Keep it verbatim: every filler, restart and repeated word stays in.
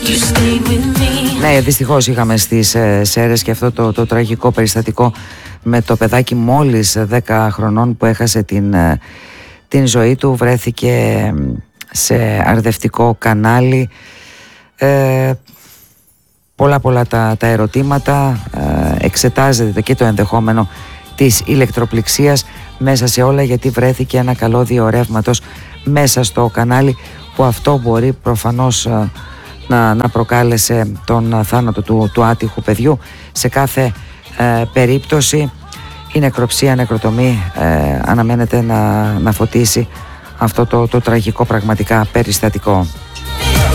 Ναι, δυστυχώς είχαμε στις ε, Σέρρες και αυτό το, το τραγικό περιστατικό με το παιδάκι μόλις δέκα χρονών που έχασε την, ε, την ζωή του. Βρέθηκε σε αρδευτικό κανάλι. Ε, πολλά πολλά τα, τα ερωτήματα. Ε, εξετάζεται και το ενδεχόμενο της ηλεκτροπληξίας μέσα σε όλα, γιατί βρέθηκε ένα καλώδιο ρεύματος μέσα στο κανάλι, που αυτό μπορεί προφανώς ε, να, να προκάλεσε τον θάνατο του, του άτυχου παιδιού. Σε κάθε ε, περίπτωση η νεκροψία, νεκροτομή ε, αναμένεται να, να φωτίσει αυτό το, το τραγικό πραγματικά περιστατικό.